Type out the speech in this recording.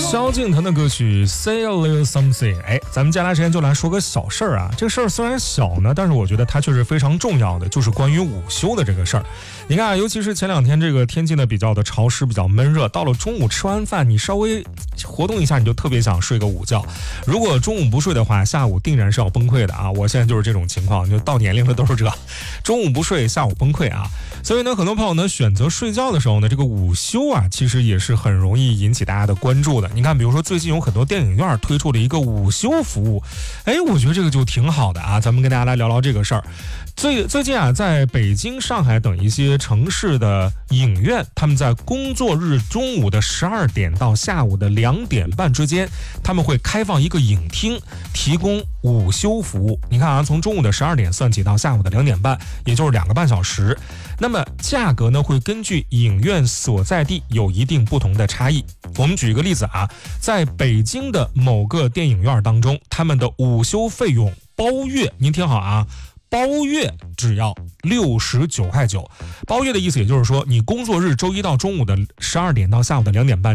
萧敬腾的歌曲 Say a Little Something。 咱们接下来时间就来说个小事儿啊。这个事儿虽然小呢，但是我觉得它确实非常重要的，就是关于午休的这个事儿。你看啊，尤其是前两天这个天气呢比较的潮湿，比较闷热，到了中午吃完饭，你稍微活动一下，你就特别想睡个午觉。如果中午不睡的话，下午定然是要崩溃的啊！我现在就是这种情况，就到年龄了都是这，中午不睡，下午崩溃啊！所以呢，很多朋友呢选择睡觉的时候呢，这个午休啊，其实也是很容易引起大家的关注的。你看，比如说最近有很多电影院推出了一个午休服务，我觉得这个就挺好的啊。咱们跟大家来聊聊这个事儿。最近啊，在北京、上海等一些城市的影院，他们在工作日中午的12点到下午的2点半之间，他们会开放一个影厅，提供午休服务。你看啊，从中午的12点算起到下午的2点半，也就是2个半小时。那么价格呢，会根据影院所在地有一定不同的差异。我们举一个例子啊，在北京的某个电影院当中，他们的午休费用包月，您听好啊，包月只要69.9块。包月的意思也就是说，你工作日周一到中午的12点到下午的2点半。